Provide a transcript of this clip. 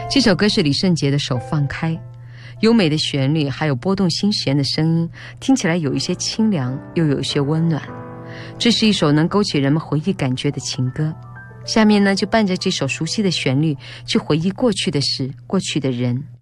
这首歌是李圣杰的《手放开》，优美的旋律还有拨动心弦的声音，听起来有一些清凉，又有一些温暖。这是一首能勾起人们回忆感觉的情歌。下面呢，就伴着这首熟悉的旋律，去回忆过去的事，过去的人，